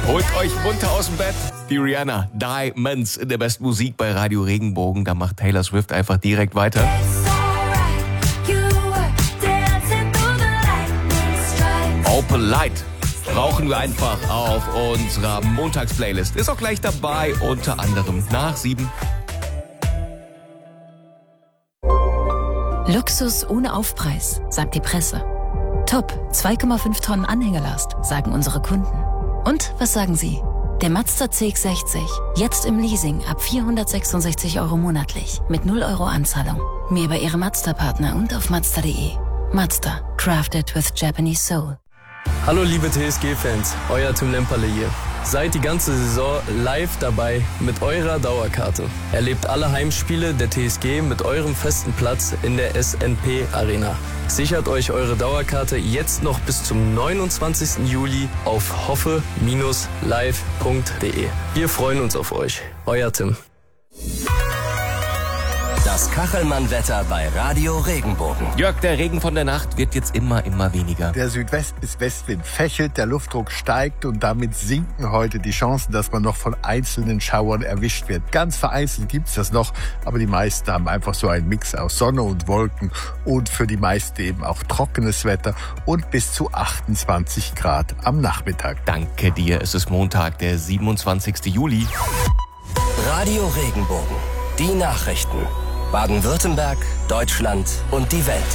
Holt euch munter aus dem Bett. Die Rihanna, Diamonds in der besten Musik bei Radio Regenbogen. Da macht Taylor Swift einfach direkt weiter. Open Light brauchen wir einfach auf unserer Montagsplaylist. Ist auch gleich dabei, unter anderem nach 7. Luxus ohne Aufpreis, sagt die Presse. Top, 2,5 Tonnen Anhängelast, sagen unsere Kunden. Und was sagen Sie? Der Mazda CX-60, jetzt im Leasing ab 466 € monatlich, mit 0 € Anzahlung. Mehr bei Ihrem Mazda-Partner und auf Mazda.de. Mazda, crafted with Japanese soul. Hallo liebe TSG-Fans, euer Tim Lemperle hier. Seid die ganze Saison live dabei mit eurer Dauerkarte. Erlebt alle Heimspiele der TSG mit eurem festen Platz in der SNP Arena. Sichert euch eure Dauerkarte jetzt noch bis zum 29. Juli auf hoffe-live.de. Wir freuen uns auf euch. Euer Tim. Das Kachelmann-Wetter bei Radio Regenbogen. Jörg, der Regen von der Nacht wird jetzt immer weniger. Der Südwest- bis Westwind fächelt, der Luftdruck steigt und damit sinken heute die Chancen, dass man noch von einzelnen Schauern erwischt wird. Ganz vereinzelt gibt's das noch, aber die meisten haben einfach so einen Mix aus Sonne und Wolken und für die meisten eben auch trockenes Wetter und bis zu 28 Grad am Nachmittag. Danke dir, es ist Montag, der 27. Juli. Radio Regenbogen, die Nachrichten. Baden-Württemberg, Deutschland und die Welt.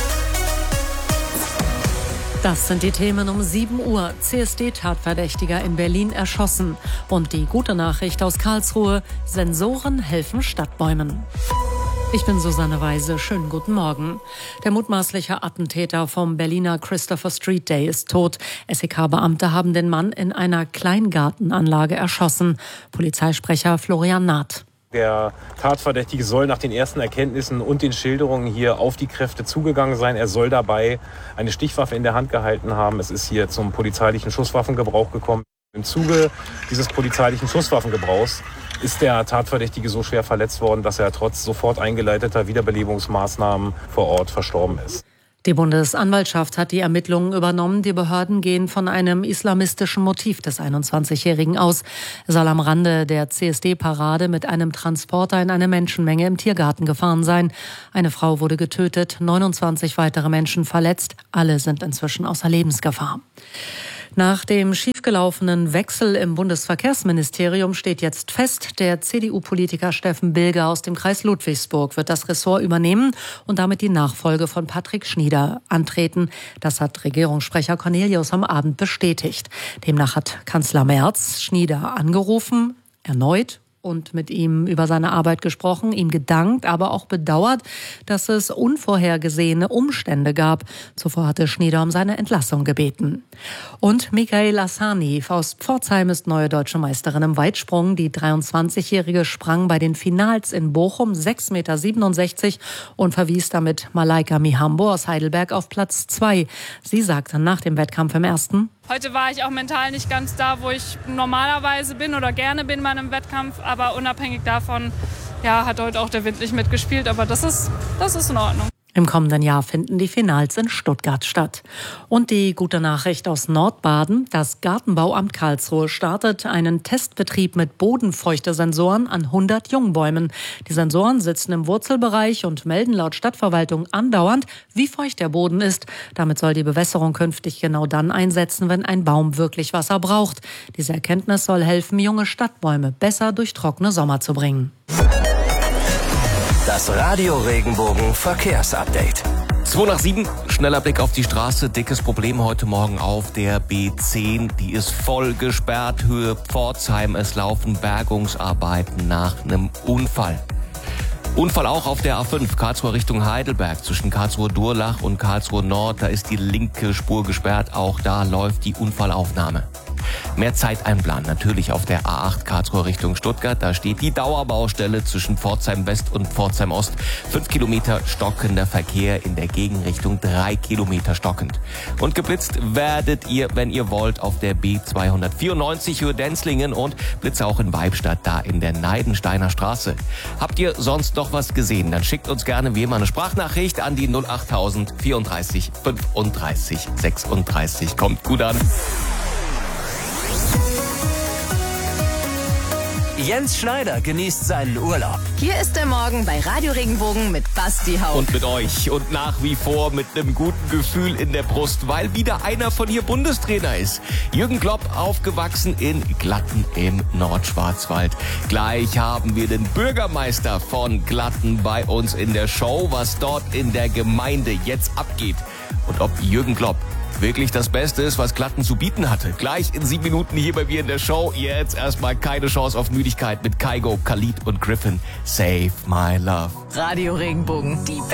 Das sind die Themen um 7 Uhr. CSD-Tatverdächtiger in Berlin erschossen. Und die gute Nachricht aus Karlsruhe: Sensoren helfen Stadtbäumen. Ich bin Susanne Weise. Schönen guten Morgen. Der mutmaßliche Attentäter vom Berliner Christopher Street Day ist tot. SEK-Beamte haben den Mann in einer Kleingartenanlage erschossen. Polizeisprecher Florian Naht. Der Tatverdächtige soll nach den ersten Erkenntnissen und den Schilderungen hier auf die Kräfte zugegangen sein. Er soll dabei eine Stichwaffe in der Hand gehalten haben. Es ist hier zum polizeilichen Schusswaffengebrauch gekommen. Im Zuge dieses polizeilichen Schusswaffengebrauchs ist der Tatverdächtige so schwer verletzt worden, dass er trotz sofort eingeleiteter Wiederbelebungsmaßnahmen vor Ort verstorben ist. Die Bundesanwaltschaft hat die Ermittlungen übernommen. Die Behörden gehen von einem islamistischen Motiv des 21-Jährigen aus. Er soll am Rande der CSD-Parade mit einem Transporter in eine Menschenmenge im Tiergarten gefahren sein. Eine Frau wurde getötet, 29 weitere Menschen verletzt. Alle sind inzwischen außer Lebensgefahr. Nach dem schiefgelaufenen Wechsel im Bundesverkehrsministerium steht jetzt fest, der CDU-Politiker Steffen Bilger aus dem Kreis Ludwigsburg wird das Ressort übernehmen und damit die Nachfolge von Patrick Schnieder antreten. Das hat Regierungssprecher Cornelius am Abend bestätigt. Demnach hat Kanzler Merz Schnieder angerufen, erneut, und mit ihm über seine Arbeit gesprochen, ihm gedankt, aber auch bedauert, dass es unvorhergesehene Umstände gab. Zuvor hatte Schnieder um seine Entlassung gebeten. Und Michaela Asani aus Pforzheim ist neue deutsche Meisterin im Weitsprung. Die 23-Jährige sprang bei den Finals in Bochum 6,67 Meter und verwies damit Malaika Mihambo aus Heidelberg auf Platz 2. Sie sagte nach dem Wettkampf im ersten: Heute war ich auch mental nicht ganz da, wo ich normalerweise bin oder gerne bin bei einem Wettkampf. Aber unabhängig davon, ja, hat heute auch der Wind nicht mitgespielt. Aber das ist in Ordnung. Im kommenden Jahr finden die Finals in Stuttgart statt. Und die gute Nachricht aus Nordbaden: Das Gartenbauamt Karlsruhe startet einen Testbetrieb mit Bodenfeuchtesensoren an 100 Jungbäumen. Die Sensoren sitzen im Wurzelbereich und melden laut Stadtverwaltung andauernd, wie feucht der Boden ist. Damit soll die Bewässerung künftig genau dann einsetzen, wenn ein Baum wirklich Wasser braucht. Diese Erkenntnis soll helfen, junge Stadtbäume besser durch trockene Sommer zu bringen. Das Radio Regenbogen Verkehrsupdate. 2 nach 7, schneller Blick auf die Straße. Dickes Problem heute Morgen auf der B10. Die ist voll gesperrt, Höhe Pforzheim. Es laufen Bergungsarbeiten nach einem Unfall. Unfall auch auf der A5, Karlsruhe Richtung Heidelberg, zwischen Karlsruhe-Durlach und Karlsruhe-Nord. Da ist die linke Spur gesperrt, auch da läuft die Unfallaufnahme. Mehr Zeit einplanen, natürlich auf der A8 Karlsruhe Richtung Stuttgart. Da steht die Dauerbaustelle zwischen Pforzheim West und Pforzheim Ost. 5 Kilometer stockender Verkehr, in der Gegenrichtung 3 Kilometer stockend. Und geblitzt werdet ihr, wenn ihr wollt, auf der B294 Höhe Denzlingen und Blitze auch in Weibstadt, da in der Neidensteiner Straße. Habt ihr sonst noch was gesehen? Dann schickt uns gerne wie immer eine Sprachnachricht an die 08000 34 35 36. Kommt gut an. Jens Schneider genießt seinen Urlaub. Hier ist der Morgen bei Radio Regenbogen mit Basti Haupt. Und mit euch und nach wie vor mit einem guten Gefühl in der Brust, weil wieder einer von hier Bundestrainer ist. Jürgen Klopp, aufgewachsen in Glatten im Nordschwarzwald. Gleich haben wir den Bürgermeister von Glatten bei uns in der Show, was dort in der Gemeinde jetzt abgeht. Und ob Jürgen Klopp wirklich das Beste ist, was Glatten zu bieten hatte. Gleich in 7 Minuten hier bei mir in der Show. Jetzt erstmal keine Chance auf Müdigkeit mit Kygo, Khalid und Griffin. Save my love. Radio Regenbogen, die